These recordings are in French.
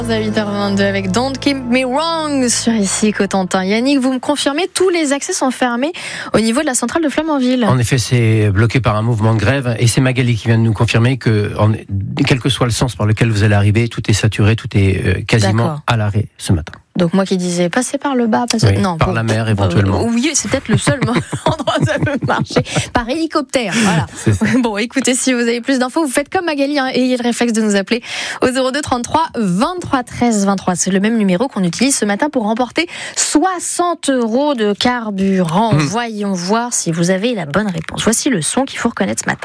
À 8h22 avec Don't Keep Me Wrong sur ici Cotentin. Yannick, vous me confirmez, tous les accès sont fermés au niveau de la centrale de Flamanville. En effet, c'est bloqué par un mouvement de grève et c'est Magali qui vient de nous confirmer que, quel que soit le sens par lequel vous allez arriver, tout est saturé, tout est quasiment à l'arrêt ce matin. Donc moi qui disais passer par le bas, non, par la mer éventuellement. Oui, c'est peut-être le seul endroit où ça peut marcher. Par hélicoptère, voilà. Bon, écoutez, si vous avez plus d'infos, vous faites comme Magali, ayez le réflexe de nous appeler au 02 33 23 13 23. C'est le même numéro qu'on utilise ce matin pour remporter 60 € de carburant. Voyons voir si vous avez la bonne réponse. Voici le son qu'il faut reconnaître ce matin.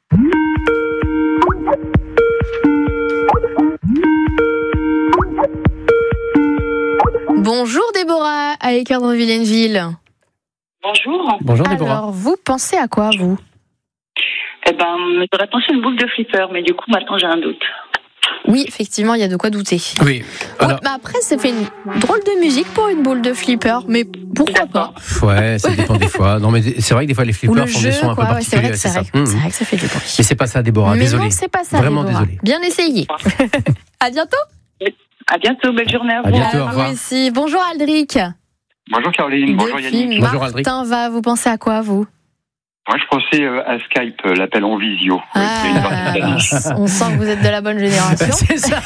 Bonjour Déborah, à Équerdre-Villeneuve. Bonjour. Bonjour Déborah. Alors, vous pensez à quoi, vous ? J'aurais pensé à une boule de flipper, mais du coup, maintenant, j'ai un doute. Oui, effectivement, il y a de quoi douter. Oui. Alors... Ouais, après, ça fait une drôle de musique pour une boule de flipper, mais pourquoi pas ? Ouais, ça dépend des fois. Non, mais c'est vrai que des fois, les flippers font des sons un peu particuliers. C'est vrai que ça fait du bruit. Mais c'est pas ça, Déborah. Mais désolé. non, c'est pas ça, Vraiment Déborah. désolé. Bien essayé. À bientôt. À bientôt, belle journée à vous. À bientôt, au revoir. Merci. Bonjour Aldric. Bonjour Caroline, bonjour Yannick. Bonjour Aldric. Martin va, vous pensez à quoi, vous ? Moi je pensais à Skype, l'appel en visio. On sent que vous êtes de la bonne génération. C'est ça.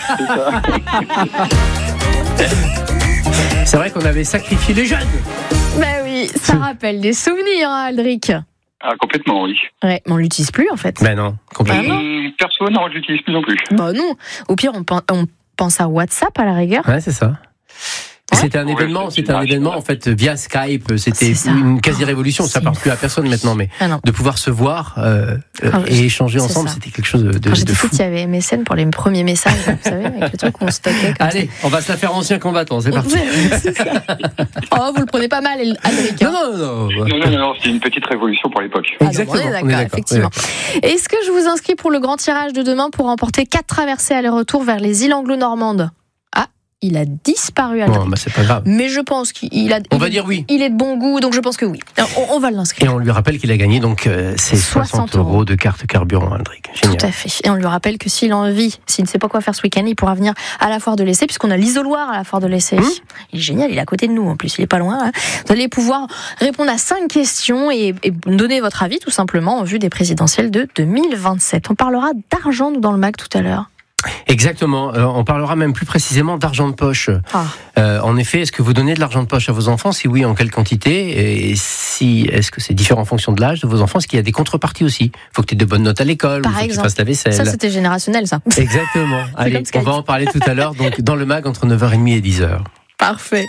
C'est vrai qu'on avait sacrifié les jeunes. Ben oui, ça rappelle des souvenirs, hein, Aldric. Ah, complètement, oui. Ouais, mais on l'utilise plus en fait. Ben non, complètement. Perso, non, je l'utilise plus non plus. Bah non. Au pire, on pense à WhatsApp à la rigueur. Ouais, c'est ça. C'était un événement, en fait via Skype. C'était une quasi-révolution. Ça parle plus à personne maintenant, mais de pouvoir se voir et échanger ensemble, c'était quelque chose de Quand j'étais fou. petite, il y avait MSN pour les premiers messages, vous savez, avec le truc qu'on stockait. Allez, on va se la faire ancien combattant. C'est parti. C'est ça. Oh, vous le prenez pas mal, Aldric. Non, c'est une petite révolution pour l'époque. Exactement. On est d'accord, effectivement. Est-ce que je vous inscris pour le grand tirage de demain pour remporter 4 traversées aller-retour vers les îles anglo-normandes ? Il a disparu à bon, c'est pas grave. Mais je pense qu'il a. On va dire oui. Il est de bon goût, donc je pense que oui. On va l'inscrire. Et on lui rappelle qu'il a gagné donc ces 60 € de carte carburant, Aldric. Génial. Tout à fait. Et on lui rappelle que s'il a envie, s'il ne sait pas quoi faire ce week-end, il pourra venir à la foire de l'essai, puisqu'on a l'isoloir à la foire de l'essai. Il est génial, il est à côté de nous en plus, il est pas loin. Hein. Vous allez pouvoir répondre à 5 questions et donner votre avis tout simplement en vue des présidentielles de 2027. On parlera d'argent dans le MAG tout à l'heure. Exactement. On parlera même plus précisément d'argent de poche. En effet, est-ce que vous donnez de l'argent de poche à vos enfants ? Si oui, en quelle quantité ? Et si, est-ce que c'est différent en fonction de l'âge de vos enfants ? Est-ce qu'il y a des contreparties aussi ? Il faut que tu aies de bonnes notes à l'école, il faut que tu fasses ta vaisselle. Ça, c'était générationnel, ça. Exactement. Allez, on va en parler tout à l'heure, donc dans le MAG entre 9h30 et 10h. Parfait.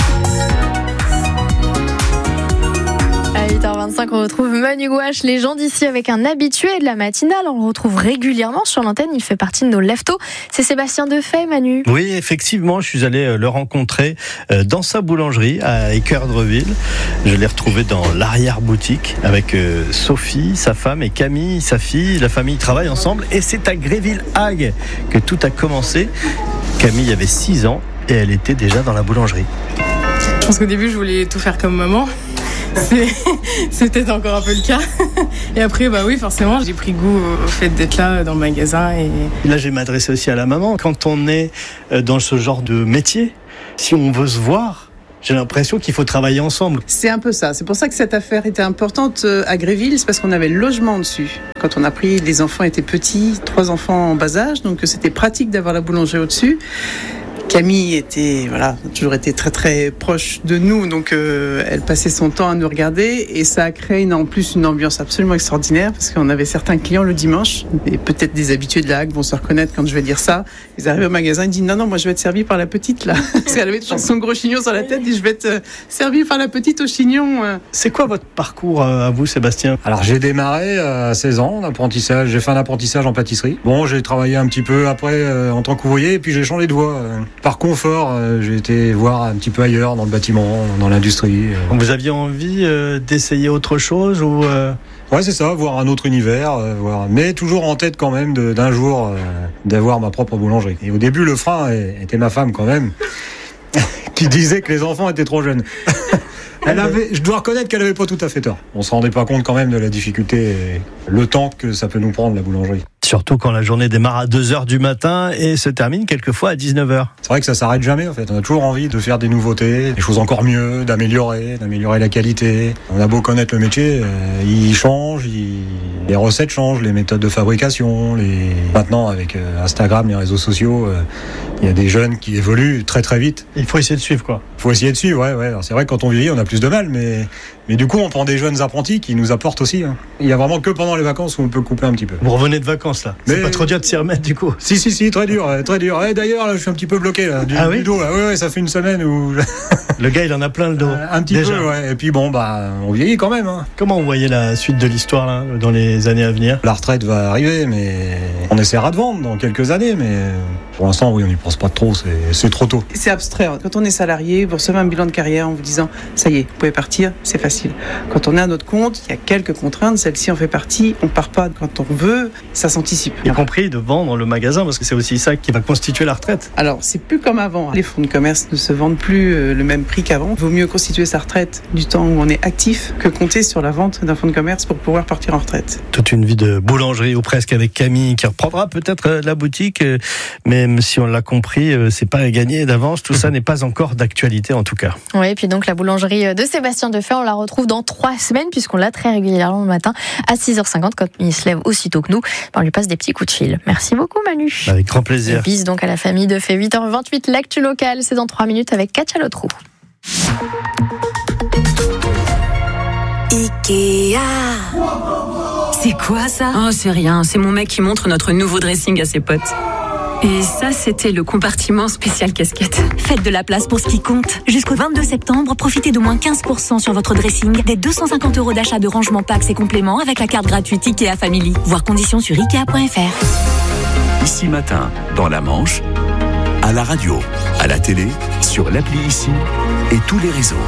À 8h25, on retrouve Manu Gouache, les gens d'ici avec un habitué de la matinale. On le retrouve régulièrement sur l'antenne, il fait partie de nos leftos. C'est Sébastien Defay, Manu. Oui, effectivement, je suis allé le rencontrer dans sa boulangerie à Équerdreville. Je l'ai retrouvé dans l'arrière-boutique avec Sophie, sa femme, et Camille, sa fille. La famille travaille ensemble et c'est à Gréville-Hague que tout a commencé. Camille avait 6 ans et elle était déjà dans la boulangerie. Je pense qu'au début, je voulais tout faire comme maman. C'est peut-être encore un peu le cas. Et après, oui, forcément, j'ai pris goût au fait d'être là dans le magasin. Et là, je vais m'adresser aussi à la maman. Quand on est dans ce genre de métier, si on veut se voir, j'ai l'impression qu'il faut travailler ensemble. C'est un peu ça. C'est pour ça que cette affaire était importante à Gréville. C'est parce qu'on avait le logement dessus. Quand on a pris, les enfants étaient petits, 3 enfants en bas âge. Donc c'était pratique d'avoir la boulangerie au-dessus. Camille a toujours été très très proche de nous, donc elle passait son temps à nous regarder et ça a créé en plus une ambiance absolument extraordinaire parce qu'on avait certains clients le dimanche et peut-être des habitués de la Hague vont se reconnaître quand je vais dire ça. Ils arrivent au magasin, ils disent non, moi je vais être servi par la petite là. Parce qu'elle avait toujours son gros chignon sur la tête, dit je vais être servi par la petite au chignon. C'est quoi votre parcours à vous, Sébastien ? Alors j'ai démarré à 16 ans d'apprentissage, j'ai fait un apprentissage en pâtisserie. Bon, j'ai travaillé un petit peu après en tant qu'ouvrier et puis j'ai changé de voie. Par confort, j'ai été voir un petit peu ailleurs dans le bâtiment, dans l'industrie. Vous aviez envie d'essayer autre chose ou Ouais, c'est ça, voir un autre univers, mais toujours en tête quand même d'un jour d'avoir ma propre boulangerie. Et au début, le frein était ma femme quand même, qui disait que les enfants étaient trop jeunes. Je dois reconnaître qu'elle avait pas tout à fait tort. On se rendait pas compte quand même de la difficulté et le temps que ça peut nous prendre la boulangerie. Surtout quand la journée démarre à 2h du matin et se termine quelquefois à 19h. C'est vrai que ça s'arrête jamais en fait. On a toujours envie de faire des nouveautés, des choses encore mieux, d'améliorer la qualité. On a beau connaître le métier, il change, les recettes changent, les méthodes de fabrication. Maintenant avec Instagram, les réseaux sociaux, il y a des jeunes qui évoluent très très vite. Il faut essayer de suivre quoi. Il faut essayer de suivre, ouais. Alors, c'est vrai que quand on vieillit, on a plus de mal, mais du coup on prend des jeunes apprentis qui nous apportent aussi. Il y a vraiment que pendant les vacances où on peut couper un petit peu. Vous revenez de vacances là. C'est pas trop dur de s'y remettre du coup. Si, très dur. Et d'ailleurs, là, je suis un petit peu bloqué là, du dos. Là. Ouais, ça fait une semaine où le gars il en a plein le dos. Un petit déjà. peu, ouais. Et puis bon, on vieillit quand même. Comment vous voyez la suite de l'histoire là, dans les années à venir? La retraite va arriver, mais on essaiera de vendre dans quelques années. Mais pour l'instant, oui, on n'y pense pas trop. C'est trop tôt. C'est abstrait. Quand on est salarié, vous recevez un bilan de carrière en vous disant ça y est, vous pouvez partir, c'est facile. Quand on est à notre compte, il y a quelques contraintes. Celle-ci en fait partie. On part pas quand on veut. Ça s'anticipe. Y compris de vendre le magasin, parce que c'est aussi ça qui va constituer la retraite. Alors, c'est plus comme avant. Les fonds de commerce ne se vendent plus le même prix qu'avant. Il vaut mieux constituer sa retraite du temps où on est actif que compter sur la vente d'un fonds de commerce pour pouvoir partir en retraite. Toute une vie de boulangerie ou presque avec Camille qui reprendra peut-être la boutique, même si on l'a compris, c'est pas gagné d'avance. Tout ça n'est pas encore d'actualité en tout cas. Oui, et puis donc la boulangerie de Sébastien Defay, on la retrouve dans 3 semaines puisqu'on l'a très régulièrement le matin à 6h50 quand il se lève aussitôt que nous. On lui passe des petits coups de fil. Merci beaucoup Manu. Avec grand plaisir. Bis donc à la famille Defay. 8h28, l'actu locale, c'est dans 3 minutes avec Katia Lotrou. Ikea. C'est quoi ça? Oh, c'est rien, c'est mon mec qui montre notre nouveau dressing à ses potes. Et ça, c'était le compartiment spécial casquette. Faites de la place pour ce qui compte. Jusqu'au 22 septembre, profitez de moins 15% sur votre dressing, des 250 € d'achat de rangement packs et compléments avec la carte gratuite Ikea Family. Voir conditions sur Ikea.fr. Ici Matin, dans la Manche, à la radio, à la télé, sur l'appli Ici et tous les réseaux.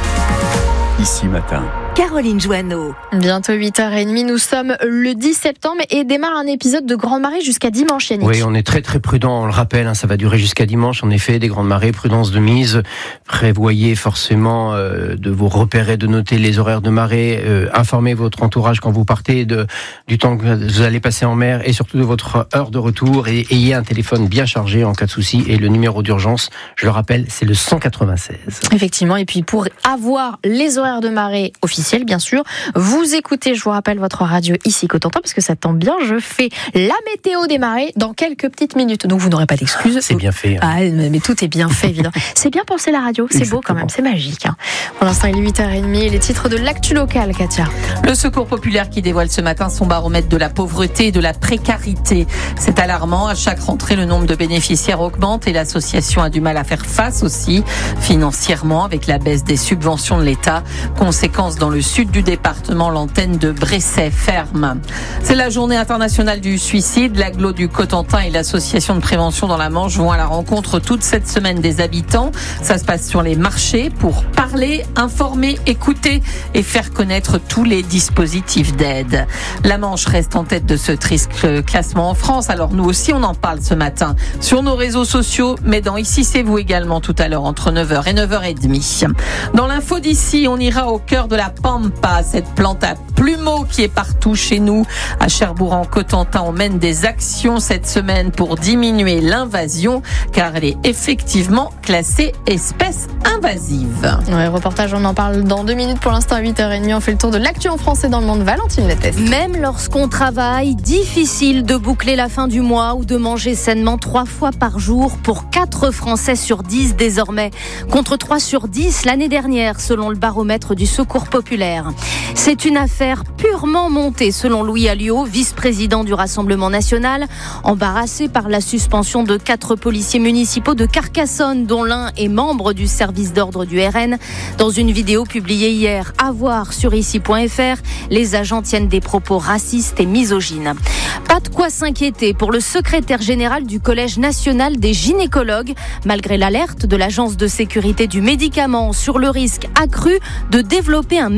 Ici Matin. Caroline Joanneau. Bientôt 8h30, nous sommes le 10 septembre et démarre un épisode de Grande Marée jusqu'à dimanche, Yannick. Oui, on est très très prudent, on le rappelle, ça va durer jusqu'à dimanche. En effet, des grandes marées, prudence de mise. Prévoyez forcément de vous repérer, de noter les horaires de marée. Informez votre entourage quand vous partez du temps que vous allez passer en mer et surtout de votre heure de retour. Et ayez un téléphone bien chargé en cas de souci. Et le numéro d'urgence, je le rappelle, c'est le 196. Effectivement, et puis pour avoir les horaires de marée officiels, bien sûr, vous écoutez, je vous rappelle, votre radio ici Cotentin, parce que ça tombe bien, je fais la météo des marées dans quelques petites minutes, donc vous n'aurez pas d'excuses. C'est bien fait. Ah, mais tout est bien fait, évidemment. C'est bien pensé la radio, c'est Exactement. Beau quand même, c'est magique. Pour l'instant, il est 8h30, les titres de l'actu locale, Katia. Le Secours populaire qui dévoile ce matin son baromètre de la pauvreté et de la précarité. C'est alarmant, à chaque rentrée, le nombre de bénéficiaires augmente et l'association a du mal à faire face aussi, financièrement, avec la baisse des subventions de l'État. Conséquence dans le sud du département, l'antenne de Bresset ferme. C'est la journée internationale du suicide. L'agglo du Cotentin et l'association de prévention dans la Manche vont à la rencontre toute cette semaine des habitants. Ça se passe sur les marchés pour parler, informer, écouter et faire connaître tous les dispositifs d'aide. La Manche reste en tête de ce triste classement en France. Alors nous aussi, on en parle ce matin sur nos réseaux sociaux, mais dans Ici c'est vous également tout à l'heure entre 9h et 9h30. Dans l'info d'ici, on ira au cœur de la Pampa, cette plante à plumeaux qui est partout chez nous. À Cherbourg en Cotentin, on mène des actions cette semaine pour diminuer l'invasion, car elle est effectivement classée espèce invasive. Ouais, reportage, on en parle dans 2 minutes. Pour l'instant, à 8h30, on fait le tour de l'actu en France et dans le monde. Valentine Lettès. Même lorsqu'on travaille, difficile de boucler la fin du mois ou de manger sainement 3 fois par jour pour 4 Français sur 10 désormais, contre 3 sur 10 l'année dernière, selon le baromètre du Secours populaire. C'est une affaire purement montée, selon Louis Alliot, vice-président du Rassemblement national, embarrassé par la suspension de 4 policiers municipaux de Carcassonne, dont l'un est membre du service d'ordre du RN. Dans une vidéo publiée hier, à voir sur ici.fr, les agents tiennent des propos racistes et misogynes. Pas de quoi s'inquiéter pour le secrétaire général du Collège national des gynécologues, malgré l'alerte de l'Agence de sécurité du médicament sur le risque accru de développer un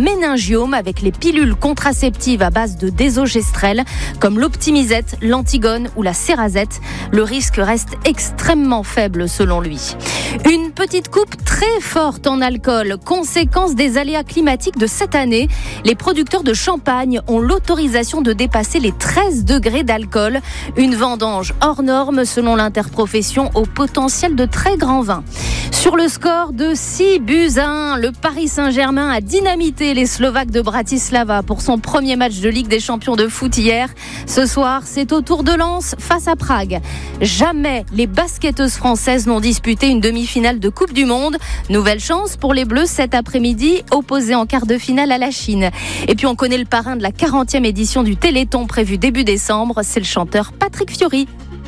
méningiome avec les pilules contraceptives à base de désogestrel comme l'Optimisette, l'Antigone ou la Cerazette. Le risque reste extrêmement faible selon lui. Une petite coupe très forte en alcool, conséquence des aléas climatiques de cette année. Les producteurs de champagne ont l'autorisation de dépasser les 13 degrés d'alcool. Une vendange hors norme selon l'interprofession au potentiel de très grand vin. Sur le score de 6-1, le Paris Saint-Germain a dynamité les Slovaques de Bratislava pour son premier match de Ligue des Champions de foot hier. Ce soir, c'est au tour de Lens face à Prague. Jamais les basketteuses françaises n'ont disputé une demi-finale de Coupe du Monde. Nouvelle chance pour les Bleus cet après-midi, opposés en quart de finale à la Chine. Et puis on connaît le parrain de la 40e édition du Téléthon prévu début décembre, c'est le chanteur Patrick Fiori.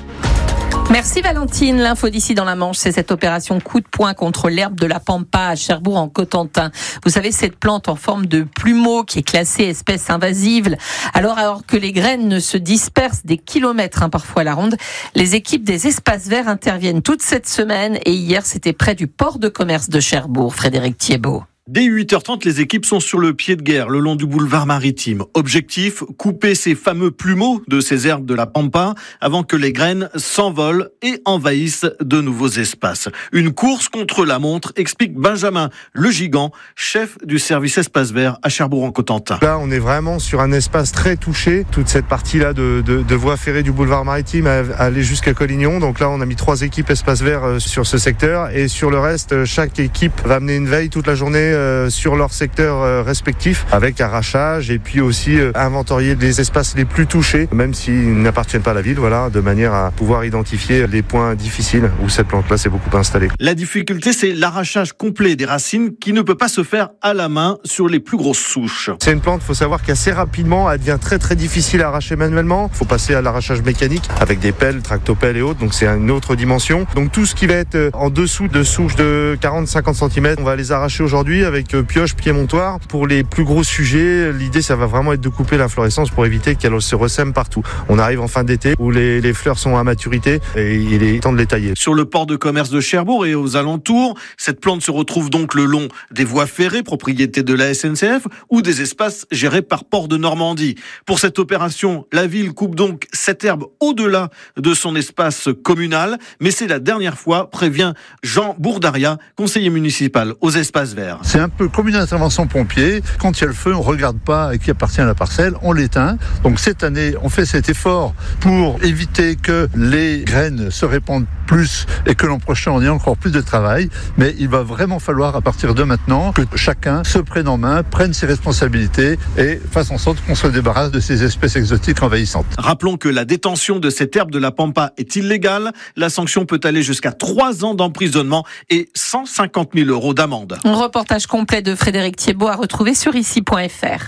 Merci Valentine. L'info d'ici dans la Manche, c'est cette opération coup de poing contre l'herbe de la Pampa à Cherbourg en Cotentin. Vous savez, cette plante en forme de plumeau qui est classée espèce invasive. Alors que les graines ne se dispersent des kilomètres parfois à la ronde, les équipes des espaces verts interviennent toute cette semaine et hier c'était près du port de commerce de Cherbourg. Frédéric Thiebaud. Dès 8h30, les équipes sont sur le pied de guerre le long du boulevard maritime. Objectif, couper ces fameux plumeaux de ces herbes de la Pampa avant que les graines s'envolent et envahissent de nouveaux espaces. Une course contre la montre, explique Benjamin Le Gigant, chef du service espace vert à Cherbourg-en-Cotentin. Là, on est vraiment sur un espace très touché. Toute cette partie-là de voie ferrée du boulevard maritime à aller jusqu'à Collignon. Donc là, on a mis 3 équipes espace vert sur ce secteur et sur le reste, chaque équipe va mener une veille toute la journée sur leur secteur respectif avec arrachage et puis aussi inventorier les espaces les plus touchés même s'ils n'appartiennent pas à la ville, voilà, de manière à pouvoir identifier les points difficiles où cette plante-là s'est beaucoup installée. La difficulté, c'est l'arrachage complet des racines qui ne peut pas se faire à la main sur les plus grosses souches. C'est une plante, il faut savoir qu'assez rapidement, elle devient très très difficile à arracher manuellement. Il faut passer à l'arrachage mécanique avec des pelles, tractopelles et autres, donc c'est une autre dimension. Donc tout ce qui va être en dessous de souches de 40-50 cm, on va les arracher aujourd'hui avec pioche, pied montoir. Pour les plus gros sujets, l'idée ça va vraiment être de couper l'inflorescence pour éviter qu'elle se ressème partout. On arrive en fin d'été où les fleurs sont à maturité et il est temps de les tailler. Sur le port de commerce de Cherbourg et aux alentours, cette plante se retrouve donc le long des voies ferrées, propriété de la SNCF, ou des espaces gérés par Port de Normandie. Pour cette opération, la ville coupe donc cette herbe au-delà de son espace communal, mais c'est la dernière fois, prévient Jean Bourdaria, conseiller municipal aux espaces verts. C'est un peu comme une intervention pompier. Quand il y a le feu, on ne regarde pas à qui appartient la parcelle, on l'éteint. Donc cette année, on fait cet effort pour éviter que les graines se répandent plus et que l'an prochain, on ait encore plus de travail. Mais il va vraiment falloir, à partir de maintenant, que chacun se prenne en main, prenne ses responsabilités et fasse en sorte qu'on se débarrasse de ces espèces exotiques envahissantes. Rappelons que la détention de cette herbe de la Pampa est illégale. La sanction peut aller jusqu'à 3 ans d'emprisonnement et 150 000 € d'amende. Reportage complet de Frédéric Thiebaud à retrouver sur ici.fr.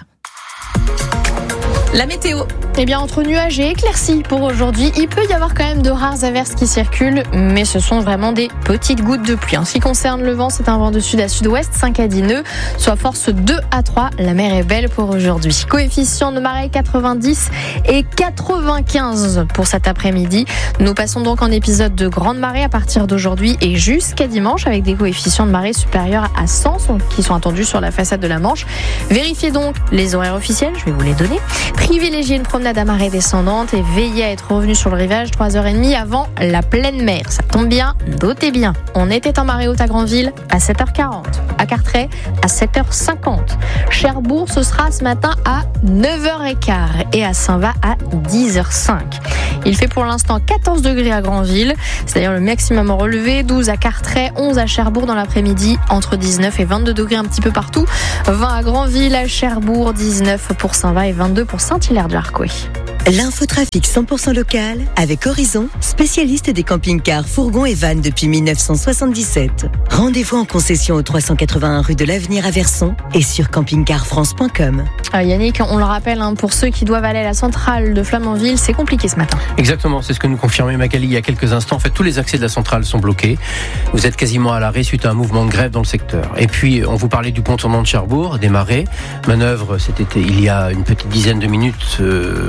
La météo. Eh bien, entre nuages et éclaircies pour aujourd'hui, il peut y avoir quand même de rares averses qui circulent, mais ce sont vraiment des petites gouttes de pluie. En ce qui concerne le vent, c'est un vent de sud à sud-ouest, 5 à 10 nœuds, soit force 2 à 3. La mer est belle pour aujourd'hui. Coefficient de marée 90 et 95 pour cet après-midi. Nous passons donc en épisode de grande marée à partir d'aujourd'hui et jusqu'à dimanche avec des coefficients de marée supérieurs à 100 qui sont attendus sur la façade de la Manche. Vérifiez donc les horaires officiels, je vais vous les donner. Privilégiez une promenade à marée descendante et veillez à être revenu sur le rivage 3h30 avant la pleine mer. Ça tombe bien, notez bien. On était en marée haute à Granville à 7h40, à Carteret à 7h50. Cherbourg, ce sera ce matin à 9h15 et à Saint-Va à 10h05. Il fait pour l'instant 14 degrés à Granville, c'est-à-dire le maximum relevé, 12 à Carteret, 11 à Cherbourg dans l'après-midi, entre 19 et 22 degrés un petit peu partout, 20 à Granville, à Cherbourg, 19 pour Saint-Va et 22 pour Saint-Hilaire-du-Harcouët. L'infotrafic 100% local avec Horizon, spécialiste des camping-cars, fourgons et vannes depuis 1977. Rendez-vous en concession au 381 rue de l'Avenir à Verson et sur campingcarfrance.com. Yannick, on le rappelle, pour ceux qui doivent aller à la centrale de Flamanville, c'est compliqué ce matin. Exactement, c'est ce que nous confirmait Magali il y a quelques instants. En fait, tous les accès de la centrale sont bloqués. Vous êtes quasiment à l'arrêt suite à un mouvement de grève dans le secteur. Et puis, on vous parlait du pont tournant de Cherbourg, des marais. Manœuvre cet été, il y a une petite dizaine de minutes potentielle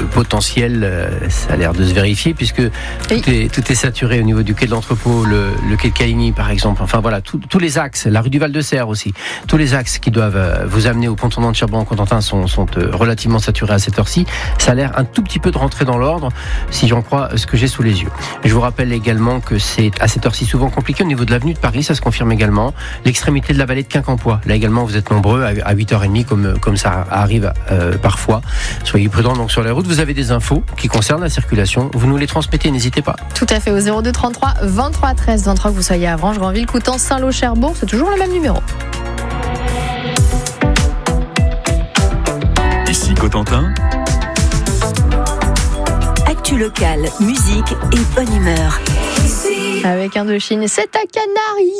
potentiel, ça a l'air de se vérifier puisque tout est saturé au niveau du quai de l'entrepôt, le quai de Caligny par exemple. Enfin voilà, tous les axes, la rue du Val-de-Serre aussi, tous les axes qui doivent vous amener au pont tournant de Cherbourg-en-Cotentin sont relativement saturés à cette heure-ci. Ça a l'air un tout petit peu de rentrer dans l'ordre, si j'en crois ce que j'ai sous les yeux. Je vous rappelle également que c'est à cette heure-ci souvent compliqué au niveau de l'avenue de Paris, ça se confirme également. L'extrémité de la vallée de Quincampoix, là également vous êtes nombreux à 8h30 comme ça arrive parfois. Soyez prudents donc sur les routes. Vous avez des infos qui concernent la circulation, vous nous les transmettez, n'hésitez pas. Tout à fait, au 02 33 23 13 23, que vous soyez à Avranches, Granville, Coutances, Saint-Lô, Cherbourg, c'est toujours le même numéro. Ici Cotentin. Actu locale, musique et bonne humeur. Avec Indochine, c'est à Canaries.